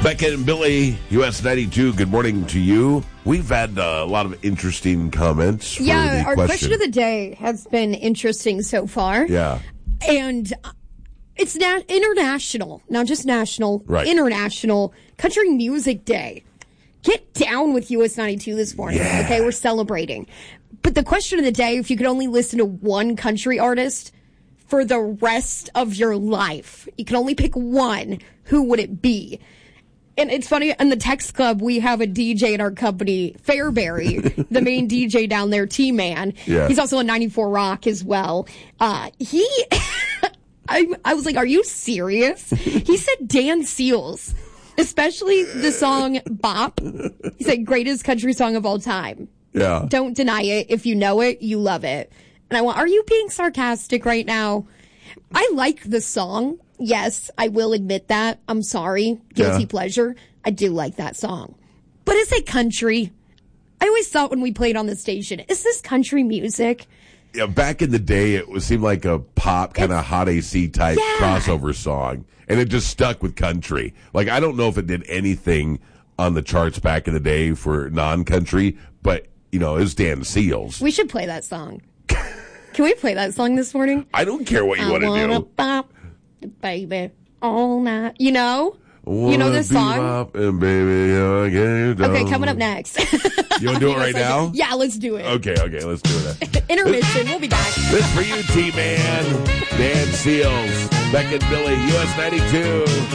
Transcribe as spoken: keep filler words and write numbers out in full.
Becca and Billy, U S ninety-two, good morning to you. We've had uh, a lot of interesting comments. For yeah, the our question. question of the day has been interesting so far. Yeah. And it's na- international, not just national, right. international Country Music Day. Get down with U S ninety-two this morning, yeah. okay? We're celebrating. But the question of the day, if you could only listen to one country artist for the rest of your life, you can only pick one, who would it be? And it's funny, in the text club, we have a D J in our company, Fairbury, the main D J down there, T-Man. Yeah. He's also on ninety-four Rock as well. Uh, he, I, I was like, are you serious? He said Dan Seals, especially the song Bop. He said, greatest country song of all time. Yeah. Don't deny it. If you know it, you love it. And I want, are you being sarcastic right now? I like the song. Yes, I will admit that. I'm sorry. Guilty yeah. pleasure. I do like that song. But is it country? I always thought when we played on the station, is this country music? Yeah, back in the day, it was seemed like a pop, kind of hot A C type yeah. crossover song. And it just stuck with country. Like, I don't know if it did anything on the charts back in the day for non-country, but, you know, it was Dan Seals. We should play that song. Can we play that song this morning? I don't care what you want to do. Bop, baby, all night. You know? You know this song? And baby, okay, coming up next. You want to do it right now? Yeah, let's do it. Okay, okay, let's do it. Intermission. We'll be back. This for you, T-Man. Dan Seals. Beck and Billy, U S ninety-two.